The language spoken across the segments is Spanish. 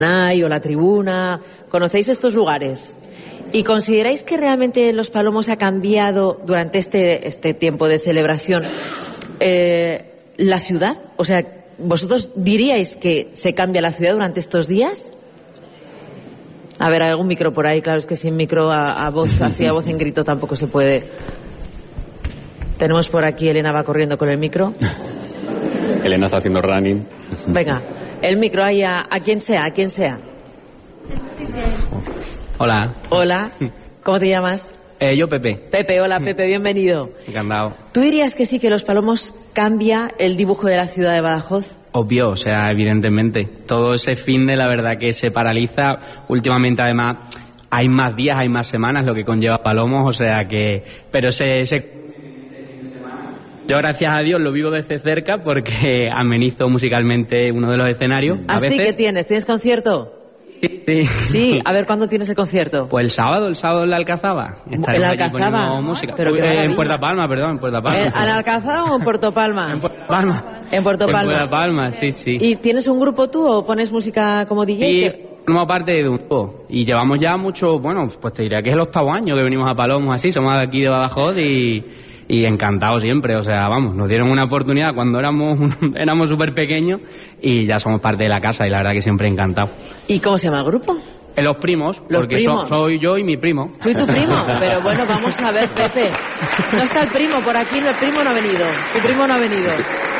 o la Tribuna, ¿conocéis estos lugares? ¿Y consideráis que realmente Los Palomos ha cambiado durante este tiempo de celebración la ciudad? O sea, ¿vosotros diríais que se cambia la ciudad durante estos días? A ver, ¿hay algún micro por ahí? Claro, es que sin micro a voz, así a voz en grito tampoco se puede. Tenemos por aquí, Elena va corriendo con el micro. Elena está haciendo running. Venga, el micro ahí a quien sea, a quien sea. Hola. Hola, ¿cómo te llamas? Yo, Pepe. Pepe, hola Pepe, bienvenido. Encantado. ¿Tú dirías que sí, que Los Palomos cambia el dibujo de la ciudad de Badajoz? Obvio, o sea, evidentemente. Todo ese fin de la verdad que se paraliza. Últimamente, además, hay más días, hay más semanas, lo que conlleva Palomos, o sea que... Pero yo, gracias a Dios, lo vivo desde cerca porque amenizo musicalmente uno de los escenarios. ¿Así que tienes? ¿Tienes concierto? Sí. Sí, a ver, ¿cuándo tienes el concierto? Pues el sábado en la Alcazaba. ¿En la Alcazaba? Música. Pero en Puerto Palma, perdón, en Puerto Palma. ¿En la Alcazaba o en Puerto Palma? En Puerto Palma. En Puerto Palma. En Puerto Palma, sí. ¿Y tienes un grupo tú o pones música como DJ? Sí, formamos parte de un grupo. Y llevamos ya mucho, bueno, pues te diría que es el 8º año que venimos a Palomos así. Somos de aquí de Badajoz y encantados siempre, o sea, vamos, nos dieron una oportunidad cuando éramos súper pequeños y ya somos parte de la casa y la verdad que siempre encantados. ¿Y cómo se llama el grupo? Los Primos, Los porque Primos. soy yo y mi primo. ¿Tú y tu primo? Pero bueno, vamos a ver, Pepe. No está el primo por aquí, el primo no ha venido. Tu primo no ha venido.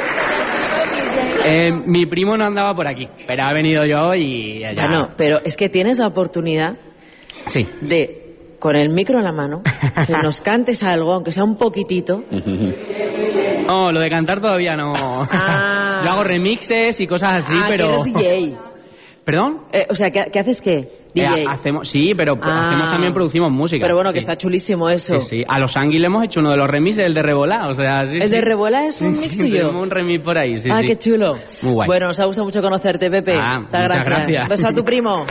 Mi primo no andaba por aquí, pero ha venido yo y ya. Bueno, pero es que tienes la oportunidad de, con el micro en la mano, que nos cantes algo, aunque sea un poquitito. No, lo de cantar todavía no. Yo hago remixes y cosas así, pero... que eres DJ. ¿Perdón? O sea, ¿qué haces qué? DJ. Pero hacemos también, producimos música. Pero bueno, que está chulísimo eso. Sí. A Los Ángeles hemos hecho uno de los remixes, el de Rebolá, o sea, sí. ¿El de Rebolá es un mix tuyo? Tenemos un remix por ahí, sí. Qué chulo. Muy guay. Bueno, nos ha gustado mucho conocerte, Pepe. Muchas gracias. Beso a tu primo.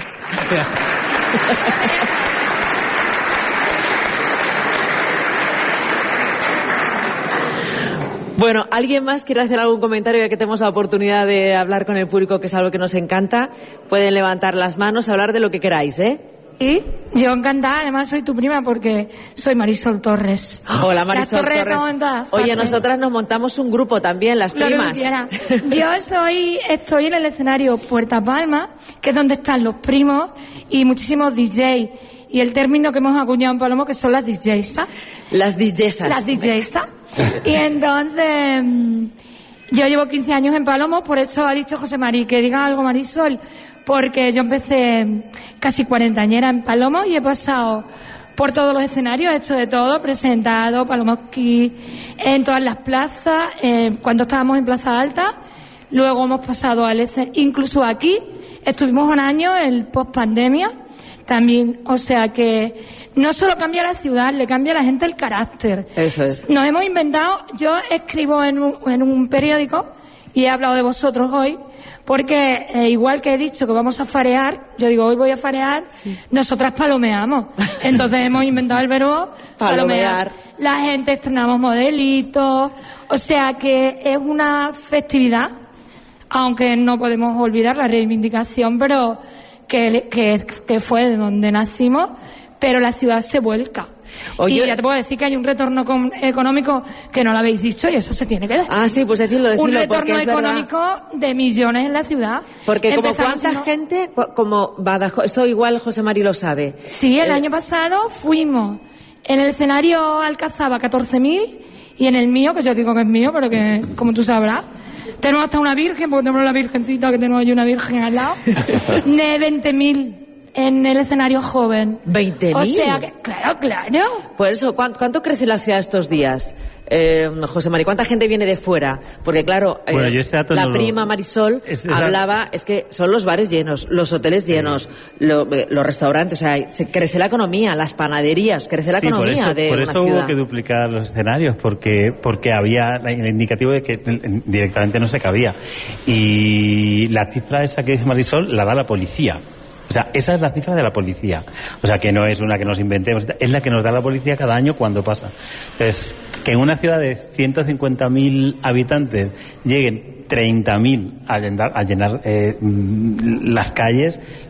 Bueno, ¿alguien más quiere hacer algún comentario ya que tenemos la oportunidad de hablar con el público, que es algo que nos encanta? Pueden levantar las manos, hablar de lo que queráis, ¿eh? Sí, yo encantada, además soy tu prima porque soy Marisol Torres. Hola, Marisol Torres. Oye, nosotras nos montamos un grupo también, las primas. Yo estoy en el escenario Puerto Palma, que es donde están los primos y muchísimos DJs. Y el término que hemos acuñado en Palomo, que son las DJs. Las DJs. Las DJs. Y entonces, yo llevo 15 años en Palomo, por eso ha dicho José Mari, que diga algo, Marisol, porque yo empecé casi cuarentañera en Palomo y he pasado por todos los escenarios, he hecho de todo, presentado Palomo Kids en todas las plazas, cuando estábamos en Plaza Alta, luego hemos pasado al escenario, incluso aquí, estuvimos un año en post-pandemia, también, o sea que no solo cambia la ciudad, le cambia a la gente el carácter. Eso es. Nos hemos inventado, yo escribo en un periódico y he hablado de vosotros hoy, porque igual que he dicho que vamos a farear, yo digo hoy voy a farear, nosotras palomeamos. Entonces hemos inventado el verbo palomear. La gente estrenamos modelitos, o sea que es una festividad, aunque no podemos olvidar la reivindicación, pero que fue de donde nacimos, pero la ciudad se vuelca. Oye, y ya te puedo decir que hay un retorno económico que no lo habéis dicho y eso se tiene que decir. Sí, pues decirlo. Un retorno económico de millones en la ciudad. Porque como cuánta gente, como Badajoz, esto igual José Mari lo sabe. Sí, el año pasado fuimos en el escenario Alcazaba 14.000 y en el mío, que yo digo que es mío, pero que como tú sabrás, tenemos hasta una virgen, porque tenemos la virgencita, que tenemos allí una virgen al lado, de 20.000 en el escenario joven. ¿20.000? O sea, que, claro. Por eso, ¿cuánto crece la ciudad estos días? José Mari, ¿cuánta gente viene de fuera? Porque claro, la prima Marisol hablaba, es que son los bares llenos, los hoteles llenos, los restaurantes, o sea, se crece la economía, las panaderías, crece la economía de una ciudad. Por eso hubo que duplicar los escenarios, porque había el indicativo de que directamente no se cabía. Y la cifra esa que dice Marisol la da la policía. O sea, esa es la cifra de la policía. O sea, que no es una que nos inventemos, es la que nos da la policía cada año cuando pasa. Entonces, Que en una ciudad de 150.000 habitantes lleguen 30.000 a llenar las calles,